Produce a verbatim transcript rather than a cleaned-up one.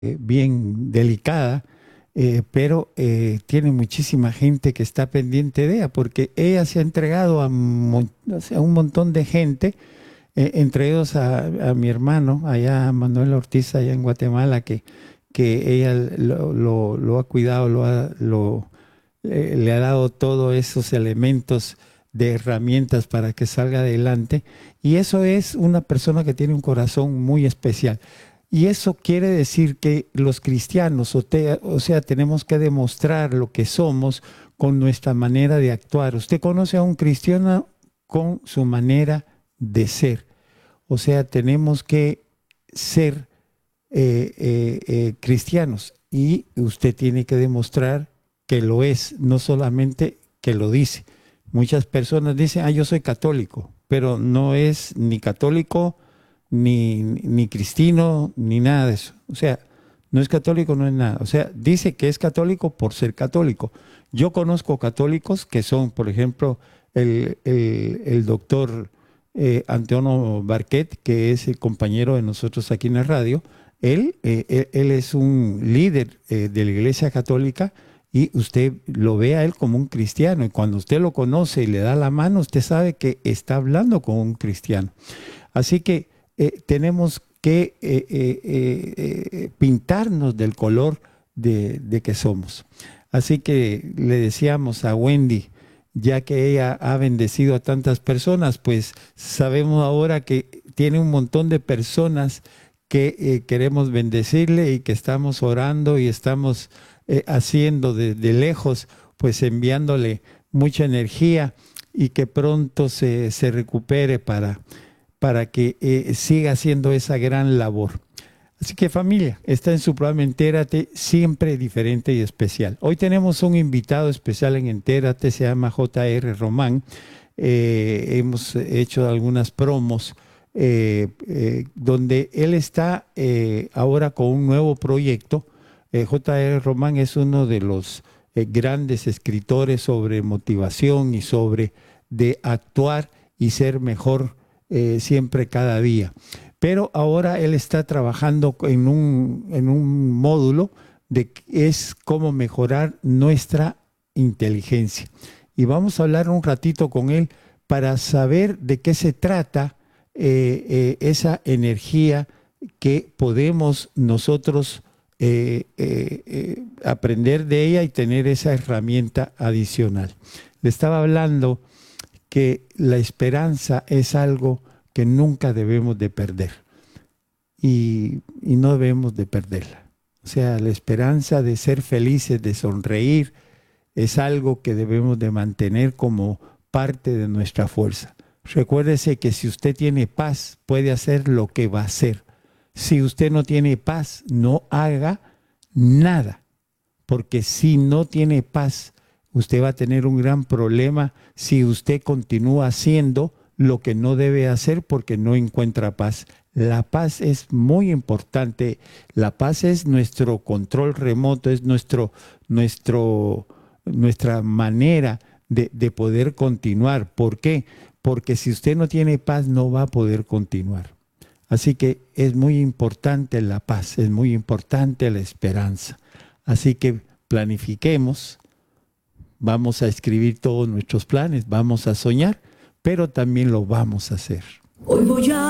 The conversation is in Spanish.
eh, bien delicada, eh, pero eh, tiene muchísima gente que está pendiente de ella, porque ella se ha entregado a, mon- o sea, a un montón de gente, eh, entre ellos a, a mi hermano, allá Manuel Ortiz, allá en Guatemala, que, que ella lo, lo- lo ha cuidado, lo ha, lo, eh, le ha dado todos esos elementos de herramientas para que salga adelante. Y eso es una persona que tiene un corazón muy especial. Y eso quiere decir que los cristianos, o, te- o sea, tenemos que demostrar lo que somos con nuestra manera de actuar. Usted conoce a un cristiano con su manera de ser. O sea, tenemos que ser eh, eh, eh, cristianos, y usted tiene que demostrar que lo es, no solamente que lo dice. Muchas personas dicen, ah, yo soy católico, pero no es ni católico, ni, ni cristino, ni nada de eso. O sea, no es católico, no es nada. O sea, dice que es católico por ser católico. Yo conozco católicos que son, por ejemplo, el, el, el doctor eh, Antonio Barquet, que es el compañero de nosotros aquí en la radio. Él, eh, él, él es un líder eh, de la Iglesia Católica, y usted lo ve a él como un cristiano. Y cuando usted lo conoce y le da la mano, usted sabe que está hablando con un cristiano. Así que eh, tenemos que eh, eh, eh, eh, pintarnos del color de, de que somos. Así que le decíamos a Wendy, ya que ella ha bendecido a tantas personas, pues sabemos ahora que tiene un montón de personas que eh, queremos bendecirle, y que estamos orando y estamos eh, haciendo desde lejos, pues enviándole mucha energía, y que pronto se, se recupere para, para que eh, siga haciendo esa gran labor. Así que familia, está en su programa Entérate, siempre diferente y especial. Hoy tenemos un invitado especial en Entérate, se llama J R Román. Eh, hemos hecho algunas promos eh, eh, donde él está eh, ahora con un nuevo proyecto. Eh, J R Román es uno de los eh, grandes escritores sobre motivación y sobre de actuar y ser mejor eh, siempre cada día. Pero ahora él está trabajando en un, en un módulo de que es cómo mejorar nuestra inteligencia. Y vamos a hablar un ratito con él para saber de qué se trata eh, eh, esa energía que podemos nosotros eh, eh, eh, aprender de ella y tener esa herramienta adicional. Le estaba hablando que la esperanza es algo que nunca debemos de perder, y, y no debemos de perderla. O sea, la esperanza de ser felices, de sonreír, es algo que debemos de mantener como parte de nuestra fuerza. Recuérdese que si usted tiene paz, puede hacer lo que va a hacer. Si usted no tiene paz, no haga nada, porque si no tiene paz, usted va a tener un gran problema si usted continúa haciendo lo que no debe hacer porque no encuentra paz. La paz es muy importante. La paz es nuestro control remoto, es nuestro, nuestro, nuestra manera de, de poder continuar. ¿Por qué? Porque si usted no tiene paz, no va a poder continuar. Así que es muy importante la paz, es muy importante la esperanza. Así que planifiquemos, vamos a escribir todos nuestros planes, vamos a soñar, pero también lo vamos a hacer. Hoy voy a